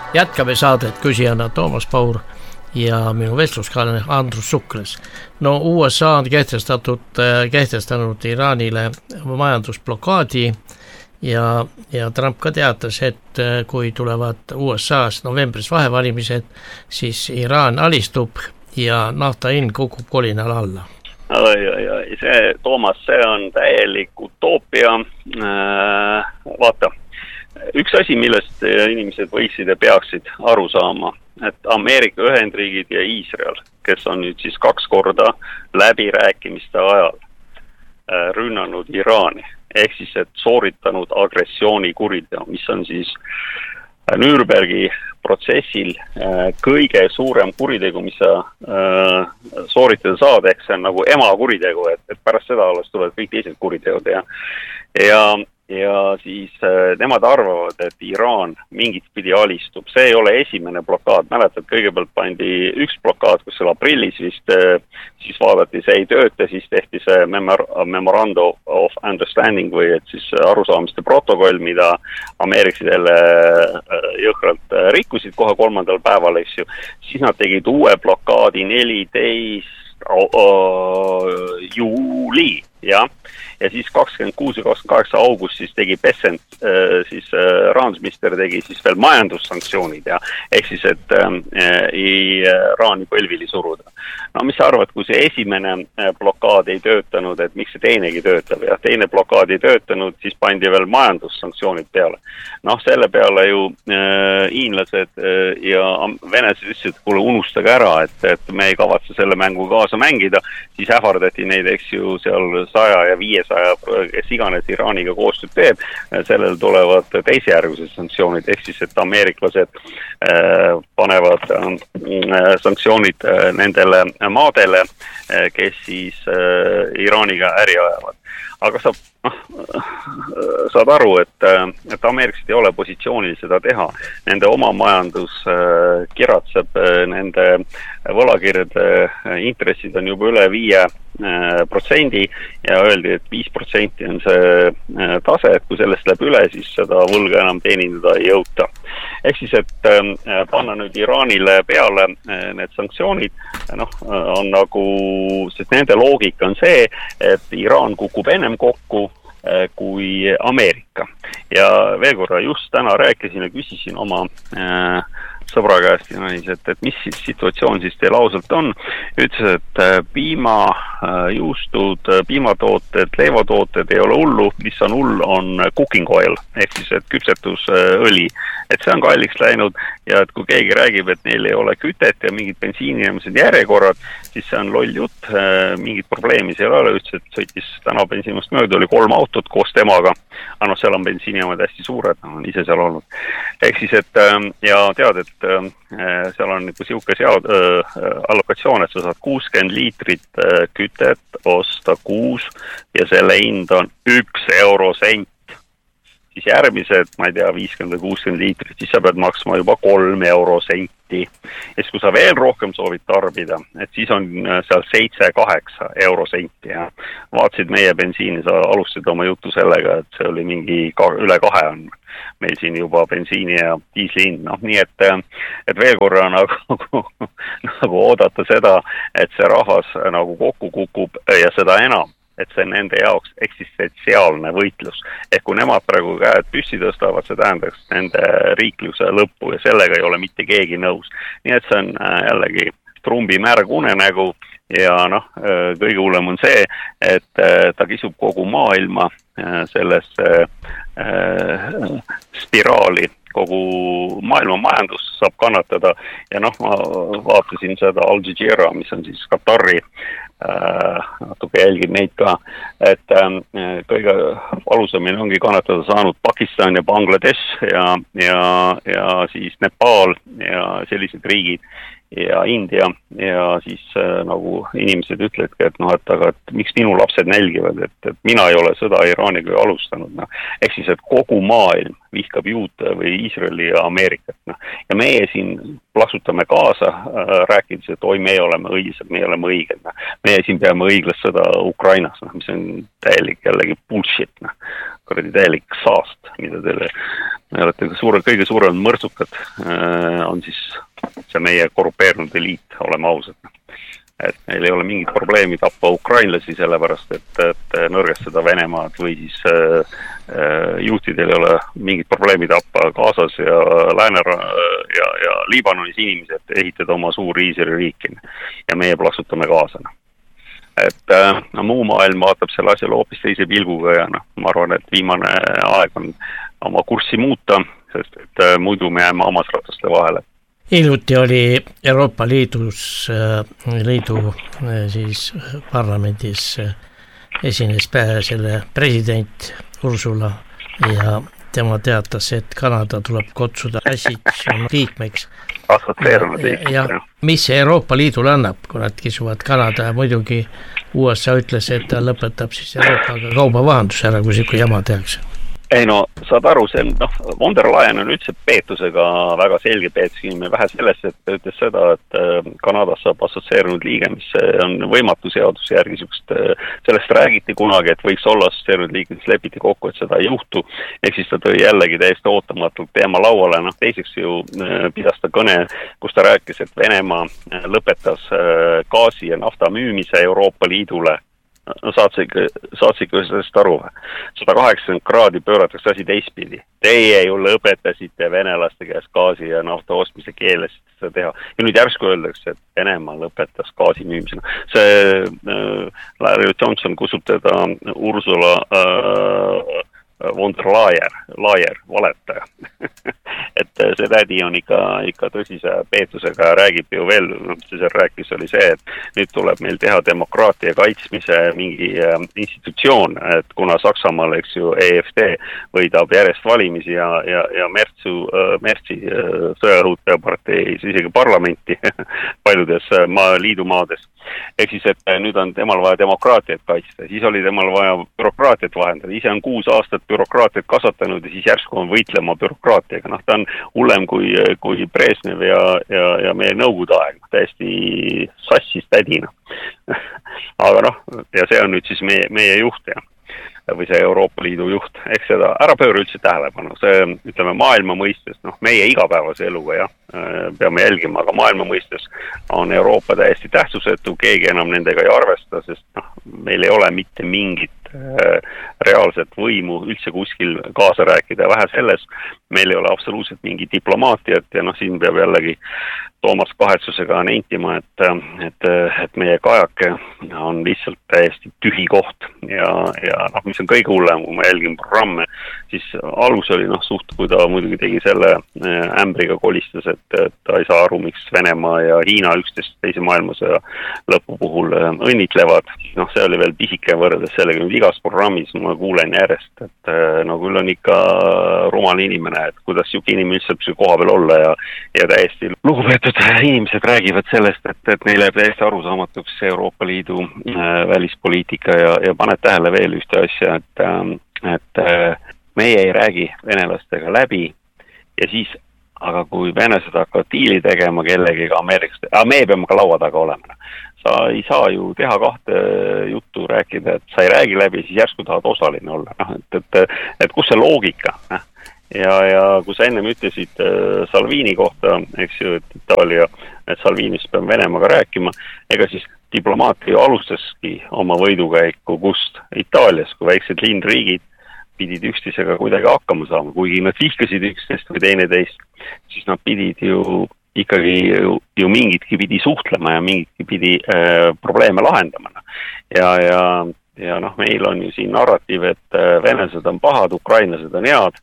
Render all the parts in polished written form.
Jätkame saadet küsijana Toomas Paur ja minu vestluskaaslane Andrus Sukles. No USA on kehtestanud Iraanile majandusblokaadi ja Trump ka teatas, et kui tulevad USA's novembris vahevalimised, siis Iraan alistub ja nafta hind kukub kolinal alla. See, Toomas, see on täielik utoopia. Vaata, üks asi, millest inimesed võiksid ja peaksid aru saama, et Ameerika Ühendriigid ja Iisrael, kes on nüüd siis 2 korda läbirääkimiste ajal rünnanud Iraani, ehk siis, et sooritanud agressioonikuriteo, mis on siis Nürnbergi protsessil kõige suurem kuritegu, mis sa sooritada saad, ehk see on nagu ema kuritegu, et pärast seda alles tulevad kõik teised kuriteod ja siis nemad arvavad, et Iraan mingit pidi alistub. See ei ole esimene blokaad. Mäletad, kõigepealt pandi üks blokaad, kus seal aprillis vist siis vaadati, see ei tööta, siis tehti see Memorandum of Understanding või et siis arusaamiste protokoll, mida ameeriklased jälle jõhkralt rikkusid kohe 3. päeval, eks ju. Siis nad tegid uue blokaadi 14. juuli, ja siis 26 ja 28 august siis tegi Bessent, siis rahandusminister tegi siis veel majandussanktsioonid ja ehk siis, et Iraani põlvili suruda. No mis sa arvad, kui see esimene blokaad ei töötanud, et miks see teinegi töötab ja teine blokaad ei töötanud, siis pandi veel majandussanktsioonid peale. Noh, selle peale ju hiinlased ja venelased ütlesid, et kuule, unustage ära, et me ei kavatse selle mängu kaasa mängida, siis ähvardati neid, eks ju, seal 100 ja 500, kes iganes Iraaniga koostööd teeb, sellel tulevad teisejärgused sanktsioonid, ehk siis, et ameeriklased panevad sanktsioonid nendele maadele, kes siis Iraaniga äri ajavad. Aga saad aru, et ameeriklased ei ole positsioonil seda teha. Nende oma majandus kiratseb, nende võlakirjade intressid on juba üle 5% ja öeldi, et 5% on see tase, et kui sellest läheb üle, siis seda võlga enam teenindada ei jõuta. Ehk siis, et panna nüüd Iraanile peale need sanktsioonid, on nagu, sest nende loogika on see, et Iraan kukub ennem kokku kui Ameerika. Ja veel korra just täna rääkisin ja küsisin oma sõbra käest, et mis siis situatsioon siis teil ausalt on. Ütles, et piima, juustud, piimatooted, leivatooted ei ole hullu, mis on hull, on cooking oil, ehk siis, et küpsetusõli. Et see on kalliks läinud ja et kui keegi räägib, et neil ei ole kütet ja mingid bensiinijaamad järjekorrad, siis see on loll jutt, mingid probleemi seal ei ole. Ütles, et sõitis täna bensiinimast mööda, oli 3 autot koos temaga, aga seal on bensiinijaamad hästi suured, on ise seal olnud. Ehk siis, et ja tead, et seal on nagu siuke allokatsioon, et sa saad 60 liitrit kütet osta kuus ja selle hind on 1 eurosent. Siis järgmised, ma ei tea, 50 või 60 liitrit, siis sa pead maksma juba 3 eurosenti. Ja siis kui sa veel rohkem soovid tarbida, et siis on seal 7-8 eurosenti. Ja vaatasid meie bensiini, sa alustasid oma jutu sellega, et see oli mingi üle 2 on meil siin juba bensiini ja diisli hind. Nii et veel korra nagu oodata seda, et see rahvas nagu kokku kukub ja seda enam, et see nende jaoks eksistentsiaalne võitlus. Ehk kui nemad praegu käed püssi tõstavad, see tähendaks nende riikluse lõppu ja sellega ei ole mitte keegi nõus. Nii et see on jällegi Trumpi märg unenägu ja kõige hullem on see, et ta kisub kogu maailma sellesse spiraali, kogu maailma majandus saab kannatada ja ma vaatasin seda Al Jazeera, mis on siis Katari, natuke jälgib neid ka, et kõige valusamini ongi kannatada saanud Pakistan ja Bangladesh ja siis Nepal ja sellised riigid ja India ja siis nagu inimesed ütlevadki, et aga miks minu lapsed nälgivad, et mina ei ole sõda Iraaniga alustanud. Ehk siis, et kogu maailm vihkab juute või Iisraeli ja Ameerikat. Ja meie siin plaksutame kaasa, rääkides, et oi, meie oleme õiged, meie oleme õiged. Meie siin peame õiglast sõda Ukrainas, mis on täielik jällegi bullshit, kuradi täielik saast, mida teile olete kõige suuremad mõrsukad on siis see meie korrupeerunud eliit, oleme ausad. Et meil ei ole mingit probleemi tappa ukrainlasi sellepärast, et nõrgestada Venemaad või siis juhtidel ei ole mingit probleemi tappa Gazas ja ja Liibanonis inimesi, et ehitada oma suur Iisraeli riiki. Ja meie plaksutame kaasana. Et muu maailm vaatab selle asjale hoopis teise pilguga ja ma arvan, et viimane aeg on oma kurssi muuta, sest et muidu me jääme hammasrataste vahele. Hiljuti oli Euroopa Liidu siis parlamendis esines selle president Ursula ja tema teatas, et Kanada tuleb kutsuda associatsiooni liikmeks. Ja mis see Euroopa Liidule annab, kui nad kisuvad Kanada ja muidugi USA ütles, et ta lõpetab siis Euroopaga kaubavahendus ära, kui jama tehakse. Ei saad aru, see von der Leyen on üldse peetusega väga selge peetus inimene, vähe sellest, et ta ütles seda, et Kanadas saab assotsieerunud liige, mis on võimatu seaduse järgi sellest räägiti kunagi, et võiks olla assotsieerunud liige, mis lepiti kokku, et seda ei juhtu, ehk siis ta tõi jällegi täiesti ootamatult teema lauale, teiseks ju pidas ta kõne, kus ta rääkis, et Venemaa lõpetas gaasi ja nafta müümise Euroopa Liidule. Saatsi ikka sellest aru. 180 kraadi pööratakse asi teistpidi. Teie ju lõpetasite venelaste käes gaasi ja nafta ostmise keelest seda teha. Ja nüüd järsku öeldakse, et Venemaa lõpetas gaasi müümisena. See Larry Johnson kusub teda Ursula von der Leyen, valetaja. Et see tädi on ikka tõsise peetusega, räägib ju veel, see rääkis oli see, et nüüd tuleb meil teha demokraatia kaitsmise mingi institutsioon, et kuna Saksamaal, eks ju, EFD võidab järjest valimisi ja Mertsi sõjaõhutajapartei isegi parlamenti paljudes liidumaades. Ehk siis, et nüüd on temal vaja demokraatiat kaitsta, siis oli temal vaja bürokraatiat vahendada, ise on 6 aastat bürokraatiat kasvatanud ja siis järsku on võitlema bürokraatiaga. Ta on hullem kui Brežnev ja meie nõukogude aeg, täiesti sassis tädina. Aga ja see on nüüd siis meie juht või see Euroopa Liidu juht, ehk seda ära pööra üldse tähelepanu. See, ütleme, maailma mõistes, meie igapäevase eluga peame jälgima, aga maailma mõistes on Euroopa täiesti tähtsusetu, keegi enam nendega ei arvesta, sest meil ei ole mitte mingit reaalset võimu üldse kuskil kaasa rääkida. Vähe selles, meil ei ole absoluutselt mingi diplomaatiat ja siin peab jällegi Toomas kahetsusega nentima, et meie kajake on lihtsalt täiesti tühi koht ja mis on kõige hullem, kui ma jälgin programme, siis algus oli suht, kui ta muidugi tegi selle ämbriga kolistas, et ta ei saa aru, miks Venemaa ja Hiina üksteist teise maailmasõja lõpu puhul õnnitlevad. See oli veel pisike võrreldes sellega, nüüd igas programmis ma kuulen järjest, et küll on ikka rumal inimene, et kuidas siuke inimene üldse koha peal olla ja täiesti lugupeetud inimesed räägivad sellest, et neile jääb täiesti arusaamatuks Euroopa Liidu välispoliitika ja paned tähele veel ühte asja, et meie ei räägi venelastega läbi ja siis, aga kui venelased hakkavad diili tegema kellegiga Ameerikast, me peame ka laua taga olema. Sa ei saa ju teha kahte juttu rääkida, et sa ei räägi läbi, siis järsku tahad osaline olla. Et kus see loogika? Ja kui sa ennem ütlesid Salvini kohta, eks ju, et Itaalia, et Salvinist peab Venemaaga rääkima, ega siis diplomaatia ju alustaski oma võidukäiku kust Itaalias, kui väiksed linnriigid pidid üksteisega kuidagi hakkama saama, kuigi nad vihkasid üksteist või teineteist, siis nad pidid ju ikkagi ju mingitki pidi suhtlema ja mingitki pidi probleeme lahendama. Ja meil on ju siin narratiiv, et venelased on pahad, ukrainlased on head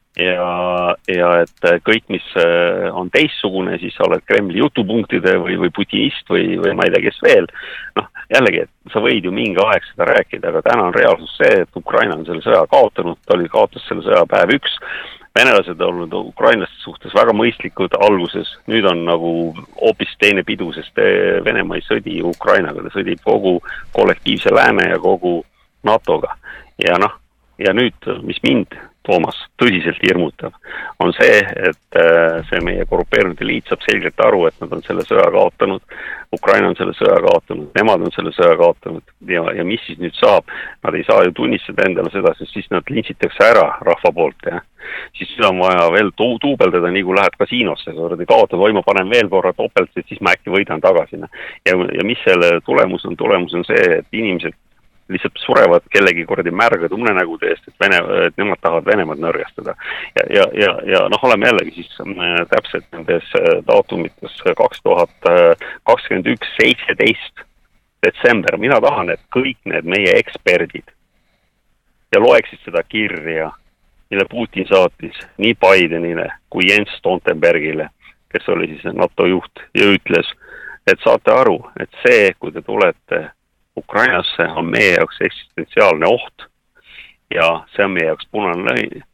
ja et kõik, mis on teistsugune, siis sa oled Kremli jutupunktide või putinist või ma ei tea, kes veel. Jällegi, et sa võid ju mingi aeg seda rääkida, aga täna on reaalsus see, et Ukraina on selle sõja kaotanud, ta kaotas selle sõja päev 1. Venelased on olnud ukrainlaste suhtes väga mõistlikud alguses, nüüd on nagu hoopis teine pidu, sest Venemaa ei sõdi Ukrainaga, ta sõdib kogu kollektiivse lääne ja kogu NATOga. Ja nüüd, mis mind Toomas, tõsiselt hirmutav, on see, et see meie korrupeerunud eliit saab selgelt aru, et nad on selle sõja kaotanud, Ukraina on selle sõja kaotanud, nemad on selle sõja kaotanud ja mis siis nüüd saab? Nad ei saa ju tunnistada endale seda, sest siis nad lintsitakse ära rahva poolt ja siis seda on vaja veel tuubeldada, nii kui lähed kasiinosse, kaotad, oi ma panen veel korra topelt, siis ma äkki võidan tagasi. Ja mis selle tulemus on see, et inimesed lihtsalt surevad kellegi kordi märgad unenägude eest, et nemad tahavad Venemaad nõrgestada. Ja oleme jällegi siis täpselt nendes daatumites 2021, 17 detsember. Mina tahan, et kõik need meie eksperdid ja loeksid seda kirja, mille Putin saatis nii Bidenile kui Jens Stoltenbergile, kes oli siis NATO juht ja ütles, et saate aru, et see, kui te tulete Ukrainasse, on meie jaoks eksistentsiaalne oht ja see on meie jaoks punane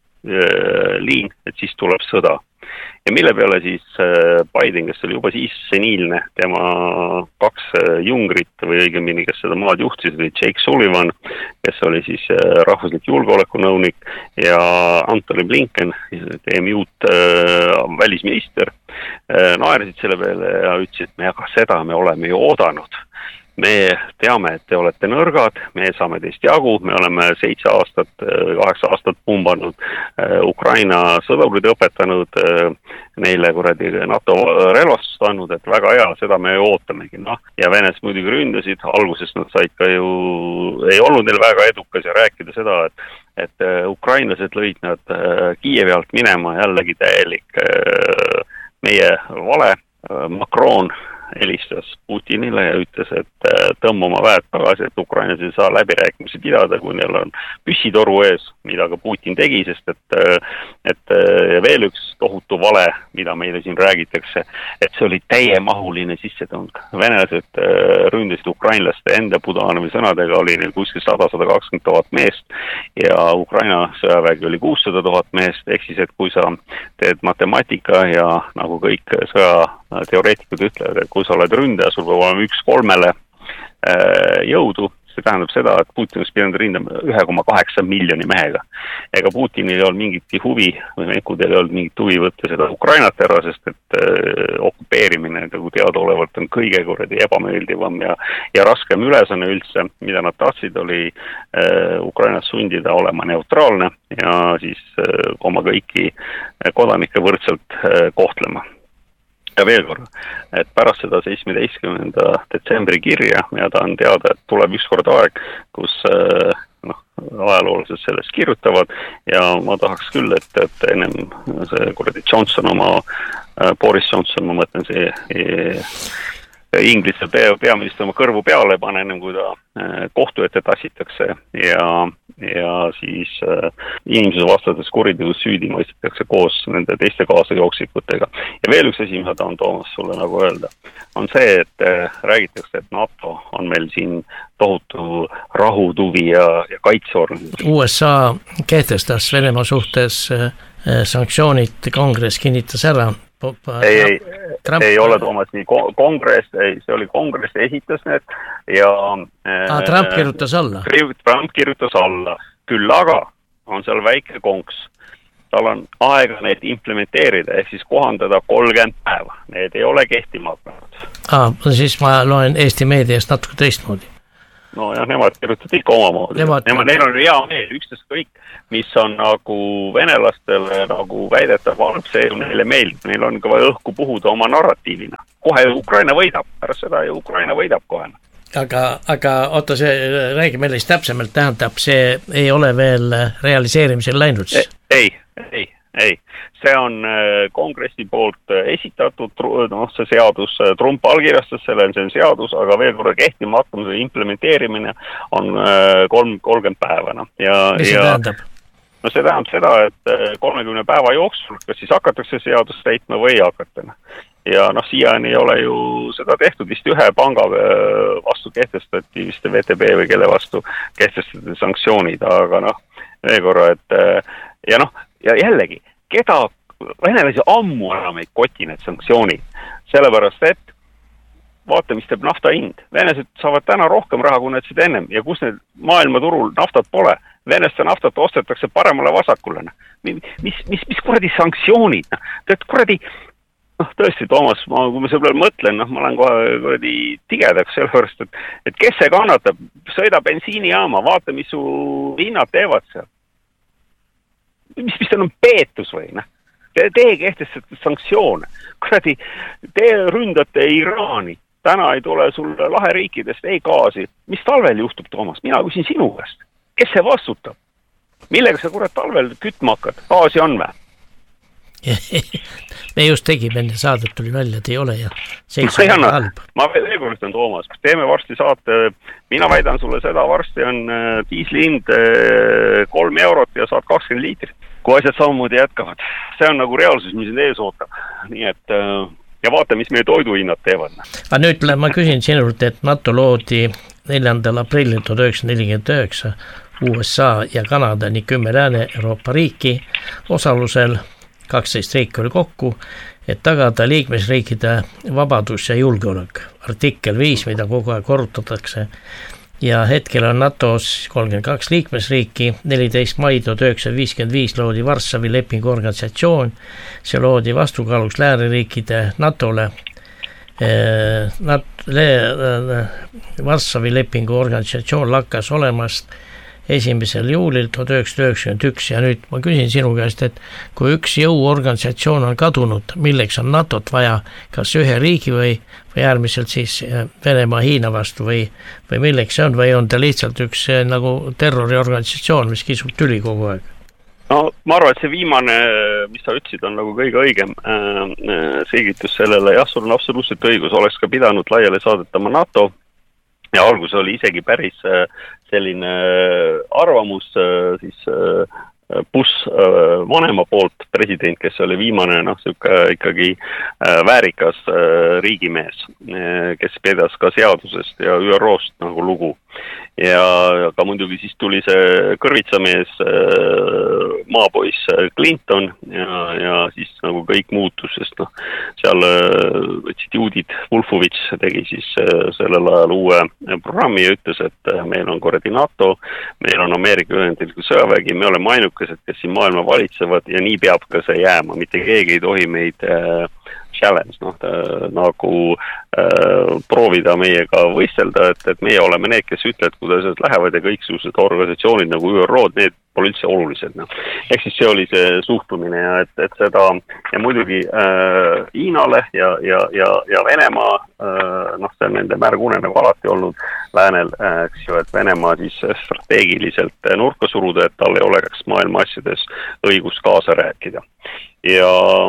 liin, et siis tuleb sõda. Ja mille peale siis Biden, kes oli juba siis seniilne, tema 2 jungrit või õigemini, kes seda maad juhtisid, oli Jake Sullivan, kes oli siis rahvuslik julgeolekunõunik ja Antony Blinken, TMÜ-t välisminister, naersid selle peale ja ütlesid, et aga seda me oleme ju oodanud. Me teame, et te olete nõrgad, me saame teist jagu, me oleme 7 aastat, 8 aastat pumbanud Ukraina sõdurid õpetanud, neile kuradi NATO relvastust andnud, et väga hea, seda me ootamegi. Ja Venes muidugi ründasid, alguses nad said ka ju, ei olnud neil väga edukas ja rääkida seda, et ukrainlased lõid nad Kiievi alt minema, jällegi täielik meie vale. Macron helistas Putinile ja ütles, et tõmba oma väed tagasi, et Ukrainas ei saa läbirääkimisi pidada, kui neil on püssitoru ees, mida ka Putin tegi, sest et veel üks tohutu vale, mida meile siin räägitakse, et see oli täiemahuline sissetung. Venelased ründasid ukrainlaste enda Budanovi sõnadega, oli neil kuskil 100-120 000 meest ja Ukraina sõjavägi oli 600 000 meest, ehk siis, et kui sa teed matemaatika ja nagu kõik sõjateoreetikud ütlevad, et kui sa oled ründaja, sul peab olema 1-3 jõudu, see tähendab seda, et Putin oleks pidanud rindama 1,8 miljoni mehega. Ega Putinil ei olnud mingit huvi, või Menkudel ei olnud mingit huvi võtta seda Ukrainat ära, sest et okupeerimine, nagu teadaolevalt on kõige kuradi ebameeldivam ja raskem ülesanne üldse, mida nad tahtsid, oli Ukrainas sundida olema neutraalne ja siis oma kõiki kodanikke võrdselt kohtlema. Ja veel kord, et pärast seda 17. detsembri kirja ja ta on teada, et tuleb ükskord aeg, kus ajaloolased sellest kirjutavad ja ma tahaks küll, et ennem see kuradi Johnson Boris Johnson, ma mõtlen see Inglise peaminister oma kõrvu peale pane, ennem kui ta kohtu ette tassitakse ja siis inimsuse vastases kuritegus süüdi mõistetakse koos nende teiste kaasajooksiputega. Ja veel üks asi, mida tahan Toomas sulle nagu öelda, on see, et räägitakse, et NATO on meil siin tohutu rahutuvi ja kaitseorganisatsioon. USA kehtestas Venemaa suhtes sanktsioonid, kongress kinnitas ära. Ei ole Toomas nii kongress, see oli kongress esitas need ja Trump kirjutas alla. Trump kirjutas alla, küll aga on seal väike konks. Tal on aega need implementeerida, ehk siis kohandada 30 päeva. Need ei ole kehtima hakanud. Siis ma loen Eesti meediast natuke teistmoodi. No ja nemad kirjutavad ikka omamoodi. Neil on hea meel, üksteist kõik, mis on nagu venelastele nagu väidetav halb, see ju neile meeldib. Neil on ka vaja õhku puhuda oma narratiivina. Kohe Ukraina võidab, pärast seda ju Ukraina võidab kohe. Aga oota, räägi meile siis täpsemalt, tähendab, see ei ole veel realiseerimisel läinud siis? Ei. See on kongressi poolt esitatud, see seadus, Trump allkirjastas selle, see on seadus, aga veel korra kehtima hakkamise implementeerimine on 30 päevana. Mis see tähendab? No see tähendab seda, et 30 päeva jooksul, kas siis hakatakse seadust täitma või ei hakatena. Ja siiani ei ole ju seda tehtud, vist ühe panga vastu kehtestati, vist VTB või kelle vastu kehtestati sanktsioonid, aga veel korra, et ja jällegi, keda venelasi ammu enam ei koti need sanktsioonid, sellepärast, et vaata, mis teeb nafta hind. Venelased saavad täna rohkem raha, kui nad seda ennem ja kus need maailmaturul naftat pole. Veneste naftat ostetakse paremale vasakule. Mis kuradi sanktsioonid? Tead kuradi, tõesti, Toomas, kui ma selle peale mõtlen, ma olen kohe kuradi tigedaks sellepärast, et kes see kannatab, sõida bensiinijaama, vaata, mis su hinnad teevad seal. Mis teil on peetus või? Teie kehtestate sanktsioone. Kuradi, te ründate Iraani. Täna ei tule sulle laheriikidest ei gaasi. Mis talvel juhtub, Toomas? Mina küsin sinu käest. Kes see vastutab? Millega sa kurat talvel kütma hakkad? Gaasi on või? Me just tegime enne saadet, tuli välja, et ei ole ja halb. Ma veel ütlen, Toomas, teeme varsti saate, mina väidan sulle seda, varsti on diisli hind 3 eurot ja saad 20 liitrit, kui asjad samamoodi jätkavad. See on nagu reaalsus, mis ees ootab. Nii et ja vaata, mis meie toiduhinnad teevad. Aga nüüd ma küsin sinult, et NATO loodi 4. aprillil 1949 USA ja Kanada nii 10 Lääne-Euroopa riiki osalusel 12 riiki oli kokku, et tagada liikmesriikide vabadus ja julgeolek. Artikkel 5, mida kogu aeg korrutatakse. Ja hetkel on NATOs 32 liikmesriiki, 14 mai 1955 loodi Varssavi lepingu organisatsioon, see loodi vastukaaluks lääneriikide NATOle. Varssavi lepingu organisatsioon lakkas olemast 1. juulil 1991 ja nüüd ma küsin sinu käest, et kui üks jõuorganisatsioon on kadunud, milleks on NATOt vaja, kas ühe riigi või äärmiselt siis Venemaa Hiina vastu või milleks see on, või on ta lihtsalt üks nagu terroriorganisatsioon, mis kisub tüli kogu aeg? No ma arvan, et see viimane, mis sa ütlesid, on nagu kõige õigem selgitus sellele. Jah, sul on absoluutselt õigus, oleks ka pidanud laiali saadetama NATO ja algus oli isegi päris selline arvamus siis Bush vanema poolt president, kes oli viimane ikkagi väärikas riigimees, kes pedas ka seadusest ja ÜROst nagu lugu. Ja ka muidugi siis tuli see kõrvitsamees maapoiss Clinton ja siis nagu kõik muutus, sest seal võtsid juudid, Wolfowitz tegi siis sellel ajal uue programmi ja ütles, et meil on korredi NATO, meil on Ameerika Ühendriikide sõjavägi, me oleme ainukesed, kes siin maailma valitsevad ja nii peab ka see jääma, mitte keegi ei tohi meid challenge, nagu proovida meiega võistelda, et meie oleme need, kes ütlevad, kuidas lähevad ja kõiksugused organisatsioonid nagu ÜRO, need pole üldse olulised. Ehk siis see oli see suhtumine ja et seda ja muidugi Hiinale ja Venemaa, see on nende märgune nagu alati olnud läänel, eks ju, et Venemaa siis strateegiliselt nurka suruda, et tal ei oleks maailma asjades õigus kaasa rääkida. Ja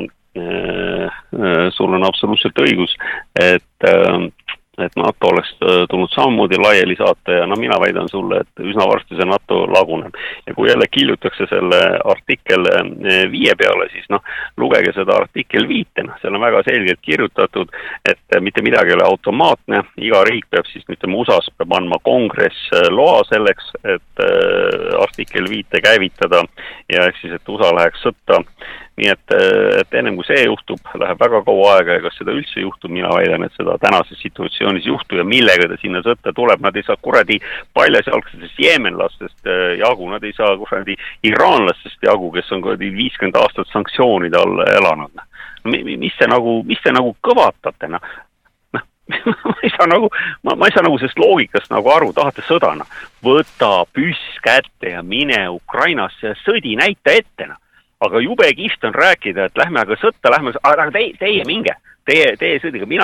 sul on absoluutselt õigus, et NATO oleks tulnud samamoodi laiali saata ja mina väidan sulle, et üsna varsti see NATO laguneb. Ja kui jälle killutakse selle artikkel 5 peale, siis lugege seda artikkel 5, seal on väga selgelt kirjutatud, et mitte midagi ei ole automaatne, iga riik peab siis, ütleme USAs peab andma kongress loa selleks, et artikkel 5 käivitada ja ehk siis, et USA läheks sõtta. Nii et ennem kui see juhtub, läheb väga kaua aega ja kas seda üldse juhtub, mina väidan, et seda tänases situatsioonis juhtub ja millega ta sinna sõtta tuleb, nad ei saa kuradi paljasjalgsest jeemenlastest jagu, nad ei saa kuradi iraanlastest jagu, kes on kuradi 50 aastat sanktsioonide all elanud. Mis te nagu kõvatate? Ma ei saa nagu sellest loogikast nagu aru, tahate sõdana, võta püss kätte ja mine Ukrainasse ja sõdi näita ette. Aga jube kihvt on rääkida, et lähme aga sõtta, aga teie minge, teie sõdiga, mina